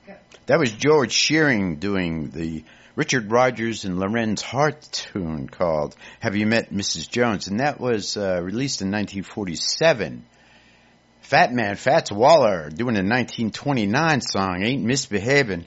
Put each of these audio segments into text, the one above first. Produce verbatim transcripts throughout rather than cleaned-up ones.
That was George Shearing doing the Richard Rodgers and Lorenz Hart tune called Have You Met Missus Jones? And that was uh, released in nineteen forty-seven. Fat Man, Fats Waller, doing a nineteen twenty-nine song, Ain't Misbehavin'.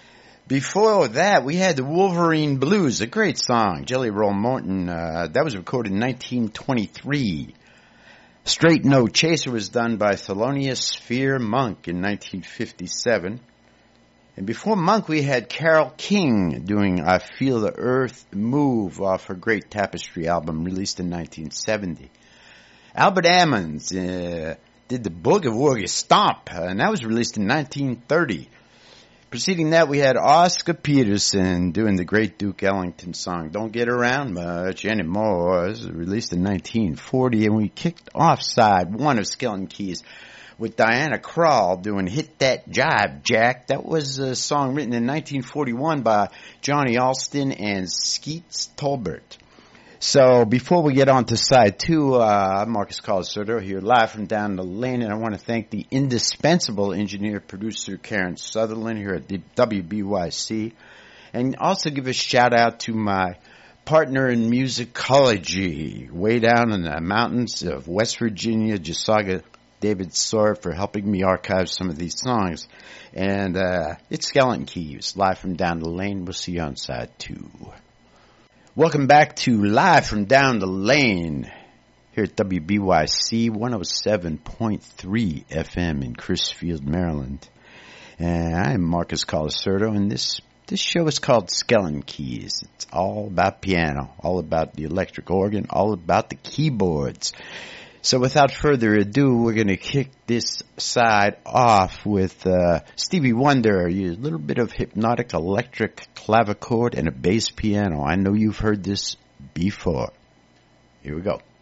Before that, we had the Wolverine Blues, a great song. Jelly Roll Morton, uh, that was recorded in nineteen twenty-three. Straight No Chaser was done by Thelonious Fear Monk in nineteen fifty-seven. And before Monk, we had Carole King doing I Feel the Earth Move off her great Tapestry album released in nineteen seventy. Albert Ammons uh, did the Boogie Woogie Stomp, and that was released in nineteen thirty. Preceding that, we had Oscar Peterson doing the great Duke Ellington song, Don't Get Around Much Anymore. This was released in nineteen forty, and we kicked off side one of Skeleton Keys with Diana Krall doing Hit That Jive Jack. That was a song written in nineteen forty-one by Johnny Alston and Skeets Tolbert. So before we get on to side two, uh, I'm Marcus Colasurdo here live from down the lane, and I want to thank the indispensable engineer, producer Karen Sutherland here at the W B Y C, and also give a shout out to my partner in musicology, way down in the mountains of West Virginia, Jasaga David Sawyer, for helping me archive some of these songs. And uh, it's Skeleton Keys, live from down the lane. We'll see you on side two. Welcome back to Live from Down the Lane here at W B Y C one oh seven point three F M in Crisfield, Maryland. And I'm Marcus Colasurdo, and this this show is called Skeleton Keys. It's all about piano, all about the electric organ, all about the keyboards. So without further ado, we're going to kick this side off with uh, Stevie Wonder, a little bit of hypnotic electric clavichord and a bass piano. I know you've heard this before. Here we go.